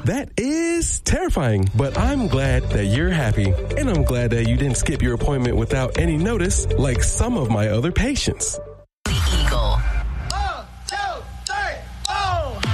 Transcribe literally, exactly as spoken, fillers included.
That is terrifying, but I'm glad that you're happy. And I'm glad that you didn't skip your appointment without any notice like some of my other patients.